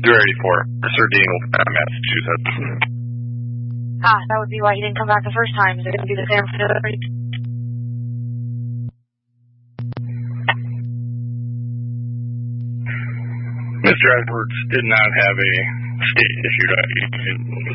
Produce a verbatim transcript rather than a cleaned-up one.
Zero eighty-four. Sir Dean, Massachusetts. Ah, that would be why he didn't come back the first time. Is it going to be the same for the other? Mister Edwards did not have a state-issued I D.